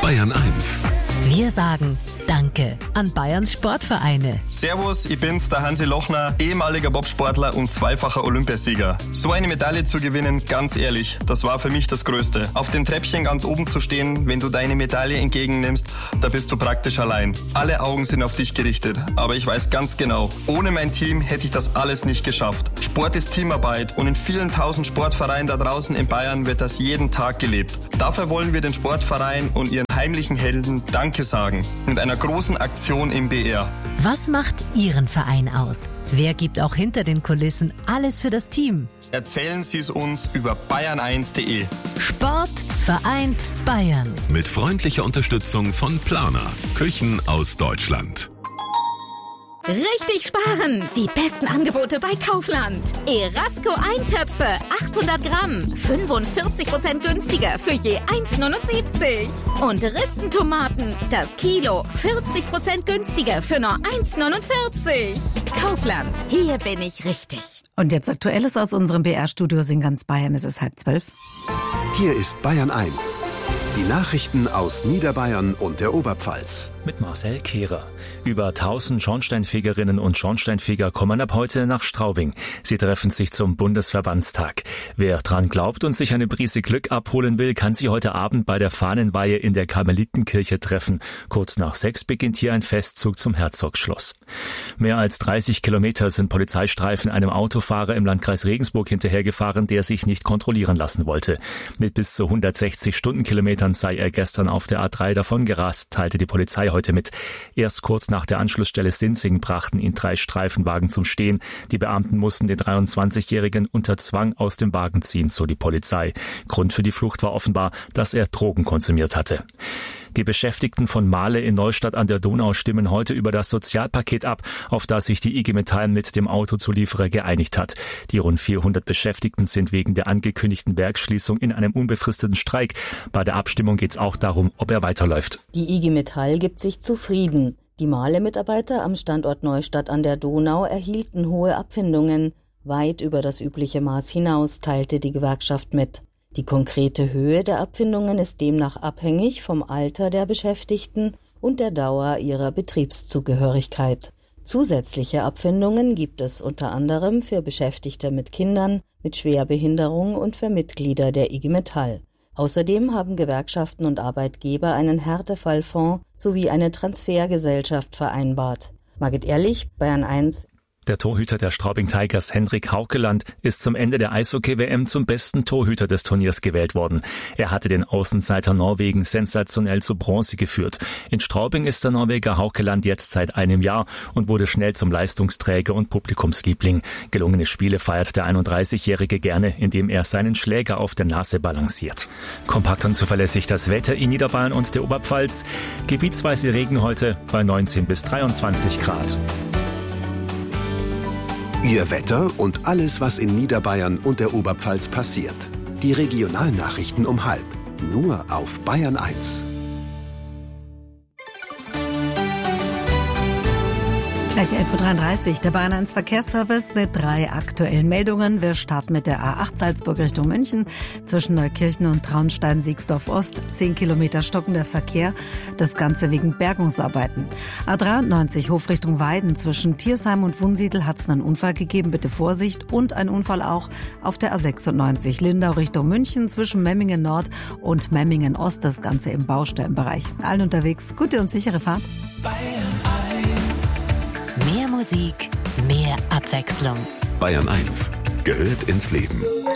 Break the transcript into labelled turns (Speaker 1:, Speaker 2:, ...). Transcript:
Speaker 1: Bayern 1.
Speaker 2: Wir sagen Danke an Bayerns Sportvereine.
Speaker 3: Servus, ich bin's, der Hansi Lochner, ehemaliger Bobsportler und zweifacher Olympiasieger. So eine Medaille zu gewinnen, ganz ehrlich, das war für mich das Größte. Auf dem Treppchen ganz oben zu stehen, wenn du deine Medaille entgegennimmst, da bist du praktisch allein. Alle Augen sind auf dich gerichtet, aber ich weiß ganz genau, ohne mein Team hätte ich das alles nicht geschafft. Sport ist Teamarbeit und in vielen tausend Sportvereinen da draußen in Bayern wird das jeden Tag gelebt. Dafür wollen wir den Sportverein und ihren heimlichen Helden Danke sagen. Mit einer großen Aktion im BR.
Speaker 2: Was macht Ihren Verein aus? Wer gibt auch hinter den Kulissen alles für das Team?
Speaker 3: Erzählen Sie es uns über bayern1.de.
Speaker 2: Sport vereint Bayern.
Speaker 1: Mit freundlicher Unterstützung von Planer. Küchen aus Deutschland.
Speaker 4: Richtig sparen! Die besten Angebote bei Kaufland. Erasco Eintöpfe, 800 Gramm, 45% günstiger für je 1,79. Und Ristentomaten, das Kilo, 40% günstiger für nur 1,49. Kaufland, hier bin ich richtig.
Speaker 5: Und jetzt Aktuelles aus unserem BR-Studios in ganz Bayern. Es ist 11:30.
Speaker 6: Hier ist Bayern 1. Die Nachrichten aus Niederbayern und der Oberpfalz.
Speaker 7: Mit Marcel Kehrer. Über 1000 Schornsteinfegerinnen und Schornsteinfeger kommen ab heute nach Straubing. Sie treffen sich zum Bundesverbandstag. Wer dran glaubt und sich eine Prise Glück abholen will, kann sich heute Abend bei der Fahnenweihe in der Karmelitenkirche treffen. Kurz nach 6 beginnt hier ein Festzug zum Herzogsschloss. Mehr als 30 Kilometer sind Polizeistreifen einem Autofahrer im Landkreis Regensburg hinterhergefahren, der sich nicht kontrollieren lassen wollte. Mit bis zu 160 Stundenkilometern sei er gestern auf der A3 davongerast, teilte die Polizei heute mit. Erst kurz nach der Anschlussstelle Sinzing brachten ihn 3 Streifenwagen zum Stehen. Die Beamten mussten den 23-Jährigen unter Zwang aus dem Wagen ziehen, so die Polizei. Grund für die Flucht war offenbar, dass er Drogen konsumiert hatte. Die Beschäftigten von Mahle in Neustadt an der Donau stimmen heute über das Sozialpaket ab, auf das sich die IG Metall mit dem Autozulieferer geeinigt hat. Die rund 400 Beschäftigten sind wegen der angekündigten Werksschließung in einem unbefristeten Streik. Bei der Abstimmung geht es auch darum, ob er weiterläuft.
Speaker 8: Die IG Metall gibt sich zufrieden. Die Mahle-Mitarbeiter am Standort Neustadt an der Donau erhielten hohe Abfindungen, weit über das übliche Maß hinaus, teilte die Gewerkschaft mit. Die konkrete Höhe der Abfindungen ist demnach abhängig vom Alter der Beschäftigten und der Dauer ihrer Betriebszugehörigkeit. Zusätzliche Abfindungen gibt es unter anderem für Beschäftigte mit Kindern, mit Schwerbehinderung und für Mitglieder der IG Metall. Außerdem haben Gewerkschaften und Arbeitgeber einen Härtefallfonds sowie eine Transfergesellschaft vereinbart. Margit Ehrlich, Bayern 1.
Speaker 7: Der Torhüter der Straubing Tigers, Henrik Haukeland, ist zum Ende der Eishockey-WM zum besten Torhüter des Turniers gewählt worden. Er hatte den Außenseiter Norwegen sensationell zu Bronze geführt. In Straubing ist der Norweger Haukeland jetzt seit einem Jahr und wurde schnell zum Leistungsträger und Publikumsliebling. Gelungene Spiele feiert der 31-Jährige gerne, indem er seinen Schläger auf der Nase balanciert. Kompakt und zuverlässig das Wetter in Niederbayern und der Oberpfalz. Gebietsweise Regen heute bei 19 bis 23 Grad.
Speaker 6: Ihr Wetter und alles, was in Niederbayern und der Oberpfalz passiert. Die Regionalnachrichten um 12:30. Nur auf Bayern 1.
Speaker 5: Gleich 11:33 Uhr, der Bayern 1 Verkehrsservice mit 3 aktuellen Meldungen. Wir starten mit der A8 Salzburg Richtung München. Zwischen Neukirchen und Traunstein-Siegsdorf Ost 10 Kilometer stockender Verkehr. Das Ganze wegen Bergungsarbeiten. A93 Hof Richtung Weiden. Zwischen Thiersheim und Wunsiedel hat es einen Unfall gegeben. Bitte Vorsicht. Und ein Unfall auch auf der A96 Lindau Richtung München. Zwischen Memmingen Nord und Memmingen Ost. Das Ganze im Baustellenbereich. Allen unterwegs gute und sichere Fahrt.
Speaker 2: Bayern 1. Mehr Musik, mehr Abwechslung.
Speaker 1: Bayern 1 gehört ins Leben.